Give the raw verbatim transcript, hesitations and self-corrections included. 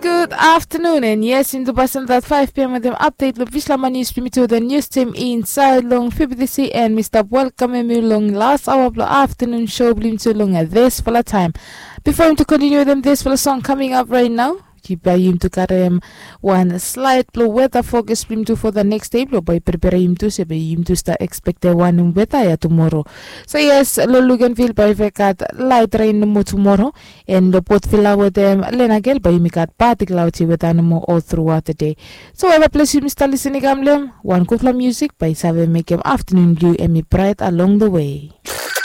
Good afternoon, and yes, in the button at five p m with them update the Vishlama news to the news team inside long F B C and Mister Welcome me long last hour of the afternoon show blim too long at this for the time. Before him to continue with them this for the song coming up right now. Keep by him to carry him one slight blue weather focus blim to for the next day blow by prepare him to say by him to start expect the one weather ya tomorrow. So yes, Loluganville by Vekat light rain mo tomorrow and the Port Villa with them Lenagel by Mikat party cloudy with animal all throughout the day. So have a pleasure Mister listening gamlem one good music by Save make him afternoon blue and me bright along the way.